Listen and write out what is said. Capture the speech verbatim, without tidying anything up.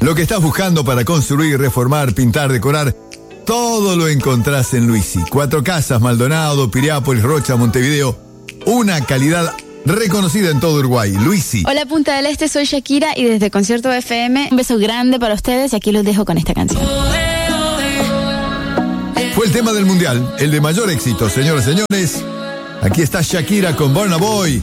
Lo que estás buscando para construir, reformar, pintar, decorar, todo lo encontrás en Luisi. Cuatro Casas, Maldonado, Piriápolis, Rocha, Montevideo. Una calidad reconocida en todo Uruguay. Luisi. Hola Punta del Este, soy Shakira y desde Concierto F M, un beso grande para ustedes y aquí los dejo con esta canción. Fue el tema del mundial, el de mayor éxito, señores y señores. Aquí está Shakira con Burna Boy.